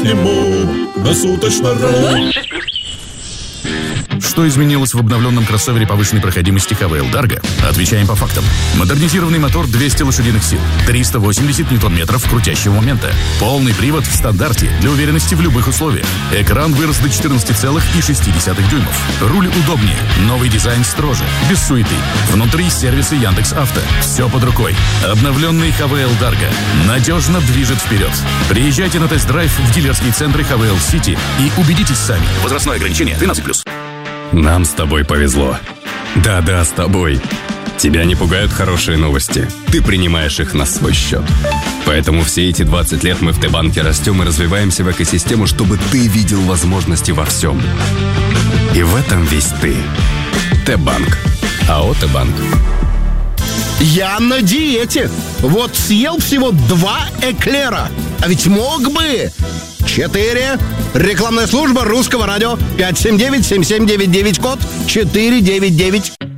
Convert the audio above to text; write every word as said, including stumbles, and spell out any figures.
по-летнему на суточно-ру. Что изменилось в обновленном кроссовере повышенной проходимости ха вэ эл Dargo? Отвечаем по фактам. Модернизированный мотор двести лошадиных сил, триста восемьдесят ньютон-метров крутящего момента. Полный привод в стандарте для уверенности в любых условиях. Экран вырос до четырнадцати целых шести десятых дюймов. Руль удобнее, новый дизайн строже, без суеты. Внутри сервисы Яндекс.Авто. Все под рукой. Обновленный ха вэ эл Dargo надежно движет вперед. Приезжайте на тест-драйв в дилерские центры ха вэ эл City и убедитесь сами. Возрастное ограничение тринадцать плюс. Нам с тобой повезло. Да-да, с тобой. Тебя не пугают хорошие новости. Ты принимаешь их на свой счет. Поэтому все эти двадцать лет мы в Т-банке растем и развиваемся в экосистему, чтобы ты видел возможности во всем. И в этом весь ты. Т-банк. АО Т-банк. Я на диете. Вот съел всего два эклера. А ведь мог бы. Четыре. Рекламная служба Русского радио. пять семь девять семь семь девять девять, код четыре девять девять.